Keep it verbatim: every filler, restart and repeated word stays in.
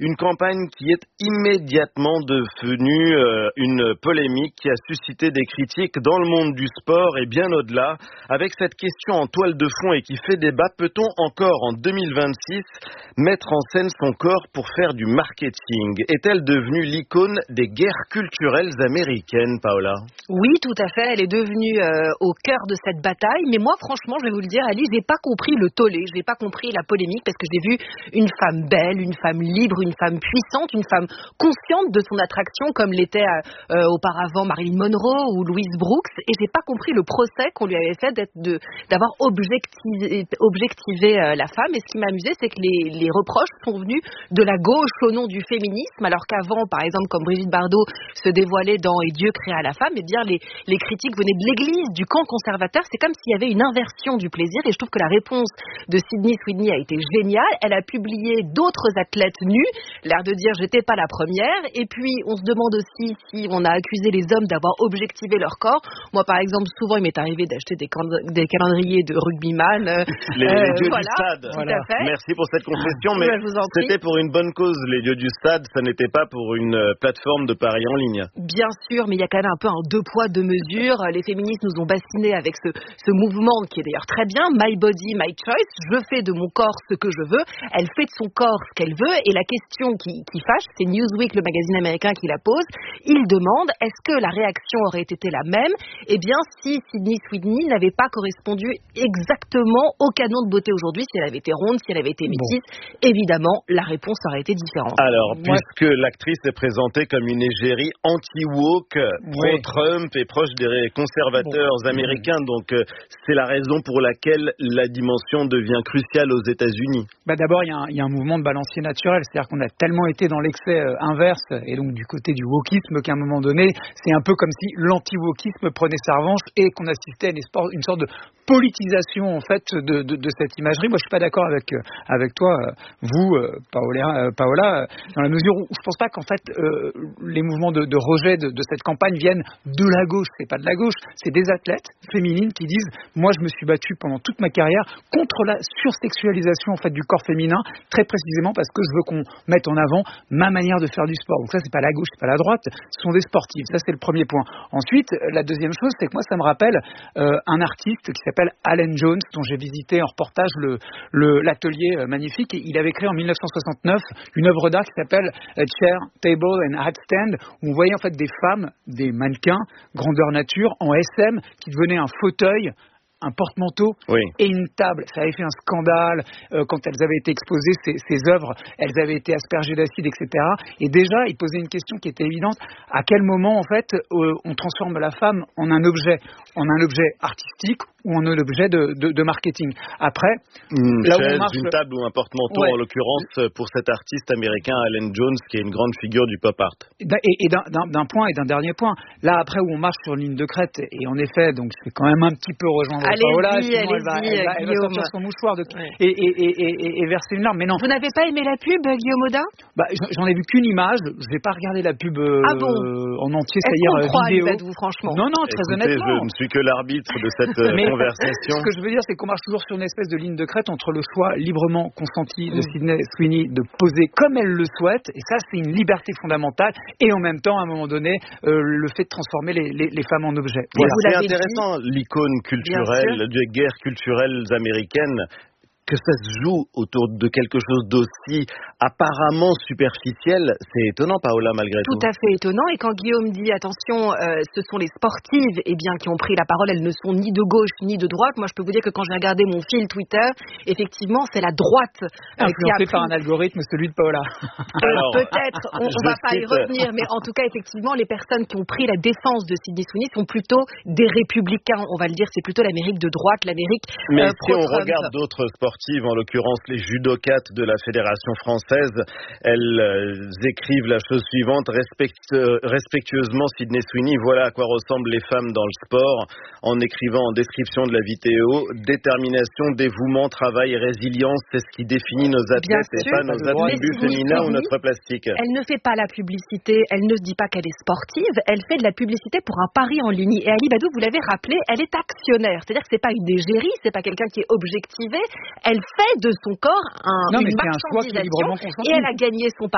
Une campagne qui est immédiatement devenue euh, une polémique qui a suscité des critiques dans le monde du sport et bien au-delà. Avec cette question en toile de fond et qui fait débat, peut-on encore en deux mille vingt-six mettre en scène son corps pour faire du marketing? Est-elle devenue l'icône des guerres culturelles américaines, Paola? Oui, tout à fait. Elle est devenue euh, au cœur de cette bataille. Mais moi, franchement, je vais vous le dire, Ali, j'ai pas compris le tollé, j'ai pas compris la polémique parce que j'ai vu une femme belle, une femme libre, une femme puissante, une femme consciente de son attraction comme l'était euh, auparavant Marilyn Monroe ou Louise Brooks. Et j'ai pas compris le procès qu'on lui avait fait d'être de, d'avoir objectivé, objectivé euh, la femme. Et ce qui m'a amusé, c'est que les, les reproches sont venus de la gauche au nom du féminisme, alors qu'avant, par exemple, comme Brigitte Bardot se dévoilait dans Et Dieu créa la femme, et bien les, les critiques venaient de l'église, du camp conservateur. C'est comme s'il y avait une inversion du plaisir. Et je trouve que la réponse de Sydney Sweeney a été géniale. Elle a publié d'autres athlètes nus, l'air de dire j'étais pas la première. Et puis on se demande aussi si on a accusé les hommes d'avoir objectivé leur corps. Moi par exemple, souvent il m'est arrivé d'acheter des, can- des calendriers de rugbyman. Euh, les, euh, les dieux voilà, du stade. Tout à fait. Merci pour cette confession, mais je vous en prie. C'était pour une bonne cause, les dieux du stade, ça n'était pas pour une euh, plateforme de paris en ligne. Bien sûr, mais il y a quand même un peu un deux poids, deux mesures. Les féministes nous ont bassinés avec ce, ce mouvement qui est d'ailleurs très bien, My Body, My Choice. Je fais de mon corps ce que je veux. Elle fait de son corps ce qu'elle veut. Et la question qui, qui fâche, c'est Newsweek, le magazine américain, qui la pose. Il demande, est-ce que la réaction aurait été la même? Eh bien, si Sydney Sweeney n'avait pas correspondu exactement au canon de beauté aujourd'hui, si elle avait été ronde, si elle avait été métisse, bon. Évidemment, la réponse aurait été différente. Alors, Moi, puisque l'actrice est présentée comme une égérie anti-woke, pro-Trump et proche des conservateurs bon. américains, donc euh, c'est la raison pour laquelle la dimension devient cruciale aux États-Unis. Bah d'abord, il y, y a un mouvement de balancier naturel, c'est-à-dire qu'on a tellement été dans l'excès euh, inverse, et donc du côté du wokisme, qu'à un moment donné, c'est un peu comme si l'anti-wokisme prenait sa revanche et qu'on assistait à une, esport, une sorte de politisation en fait de, de, de cette imagerie. Moi, je suis pas d'accord avec euh, avec toi, euh, vous, euh, Paola, euh, Paola, euh, dans la mesure où je pense pas qu'en fait euh, les mouvements de, de rejet de, de cette campagne viennent de la gauche. C'est pas de la gauche, c'est des athlètes féminines qui disent moi, je me suis battue pendant toute ma carrière contre la sursexualisation en fait du corps féminin, très précisément parce que je veux qu'on mette en avant ma manière de faire du sport. Donc ça, c'est pas la gauche, c'est pas la droite, ce sont des sportives. Ça, c'est le premier point. Ensuite, la deuxième chose, c'est que moi, ça me rappelle euh, un artiste qui s'appelle Alan Jones, dont j'ai visité en reportage le, le, l'atelier euh, magnifique. Et il avait créé en dix-neuf cent soixante-neuf une œuvre d'art qui s'appelle A Chair, Table and Hat Stand, où on voyait en fait des femmes, des mannequins, grandeur nature, en S M, qui devenaient un fauteuil, un porte-manteau oui. et une table. Ça avait fait un scandale euh, quand elles avaient été exposées, ces, ces œuvres, elles avaient été aspergées d'acide, et cetera. Et déjà, il posait une question qui était évidente. À quel moment, en fait, euh, on transforme la femme en un objet, en un objet artistique ou en un objet de, de, de marketing? Après, une là chaise, où on marche, une table ou un porte-manteau, ouais. en l'occurrence, pour cet artiste américain Alan Jones, qui est une grande figure du pop art. Et, et d'un, d'un, d'un point et d'un dernier point, là, après, où on marche sur une ligne de crête, et en effet, donc, c'est quand même un petit peu rejoindre Paola, allez-y, sinon elle va, elle, va, elle va sortir son mouchoir de, ouais. et, et, et, et, et verser une larme. Mais non. Vous n'avez pas aimé la pub, Guillaume Audin? Bah, j'en ai vu qu'une image. Je n'ai pas regardé la pub euh, ah bon en entier, Est-ce c'est-à-dire qu'on croit, vidéo. Elisabeth, vous, franchement? Non, non, très Écoutez, honnêtement. je ne suis que l'arbitre de cette euh, conversation. Ce que je veux dire, c'est qu'on marche toujours sur une espèce de ligne de crête entre le choix librement consenti de Sydney Sweeney de poser comme elle le souhaite, et ça, c'est une liberté fondamentale, et en même temps, à un moment donné, euh, le fait de transformer les, les, les femmes en objets. Voilà. C'est intéressant, dit. L'icône culturelle, des guerres culturelles américaines, que ça se joue autour de quelque chose d'aussi apparemment superficiel, c'est étonnant, Paola, malgré tout. Tout à fait étonnant. Et quand Guillaume dit, attention, euh, ce sont les sportives eh bien, qui ont pris la parole, elles ne sont ni de gauche ni de droite. Moi, je peux vous dire que quand j'ai regardé mon fil Twitter, effectivement, c'est la droite euh, influencé qui a pris... par un algorithme, celui de Paola. Alors, peut-être, on ne va pas y revenir, mais en tout cas, effectivement, les personnes qui ont pris la défense de Sydney Sweeney sont plutôt des républicains, on va le dire. C'est plutôt l'Amérique de droite, l'Amérique Mais euh, si on regarde d'autres sportives, en l'occurrence les judokates de la Fédération française, elles euh, écrivent la chose suivante: respect, euh, respectueusement Sydney Sweeney, voilà à quoi ressemblent les femmes dans le sport, en écrivant en description de la vidéo: détermination, dévouement, travail et résilience, c'est ce qui définit nos athlètes et pas nos attributs féminins ou notre plastique. Elle ne fait pas la publicité, elle ne se dit pas qu'elle est sportive, elle fait de la publicité pour un pari en ligne. Et Ali Badou, vous l'avez rappelé, elle est actionnaire, c'est-à-dire que c'est pas une égérie, c'est pas quelqu'un qui est objectivé, elle fait de son corps un, non, une mais c'est un choix qui est librement marchandisation consenti. et elle a gagné son pari.